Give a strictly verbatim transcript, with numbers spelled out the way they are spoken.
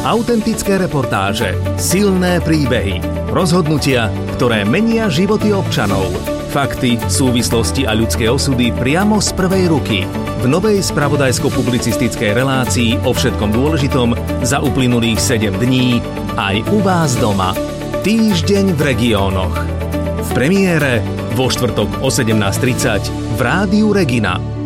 Autentické reportáže, silné príbehy, rozhodnutia, ktoré menia životy občanov. Fakty, súvislosti a ľudské osudy priamo z prvej ruky. V novej spravodajsko-publicistickej relácii o všetkom dôležitom za uplynulých sedem dní aj u vás doma. Týždeň v regiónoch. V premiére vo štvrtok o sedemnásť tridsať v Rádiu Regina.